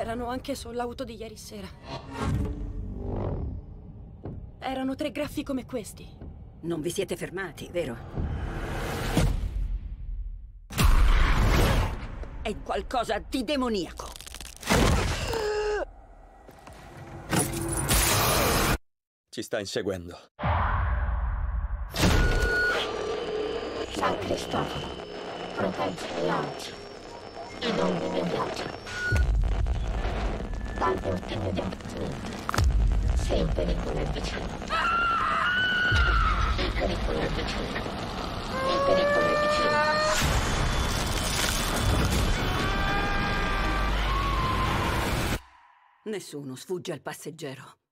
Erano anche sull'auto di ieri sera. Erano 3 graffi come questi. Non vi siete fermati, vero? È qualcosa di demoniaco. Ci sta inseguendo. San Cristoforo, protegge gli oggi e non li immediati. Dall'ultimo divertimento, se il pericolo è vicino. Il pericolo è vicino. Il pericolo è vicino. Nessuno sfugge al passeggero.